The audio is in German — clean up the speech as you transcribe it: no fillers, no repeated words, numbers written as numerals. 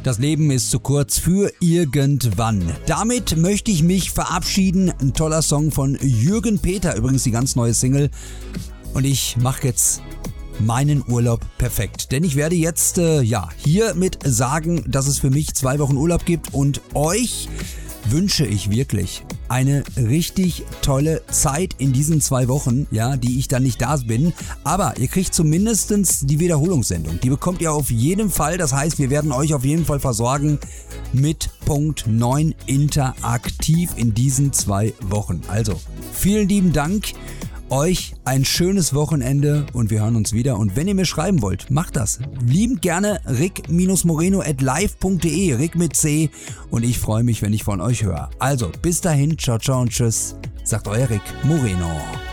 Das Leben ist zu kurz für irgendwann. Damit möchte ich mich verabschieden. Ein toller Song von Jürgen Peter, übrigens die ganz neue Single. Und ich mache jetzt meinen Urlaub perfekt. Denn ich werde jetzt hiermit sagen, dass es für mich 2 Wochen Urlaub gibt und euch wünsche ich wirklich eine richtig tolle Zeit in diesen 2 Wochen, die ich dann nicht da bin. Aber ihr kriegt zumindest die Wiederholungssendung. Die bekommt ihr auf jeden Fall. Das heißt, wir werden euch auf jeden Fall versorgen mit Punkt 9 interaktiv in diesen 2 Wochen. Also, vielen lieben Dank. Euch ein schönes Wochenende und wir hören uns wieder. Und wenn ihr mir schreiben wollt, macht das. Liebend gerne rick-moreno@live.de, Rick mit C. Und ich freue mich, wenn ich von euch höre. Also, bis dahin, ciao, ciao und tschüss, sagt euer Rick Moreno.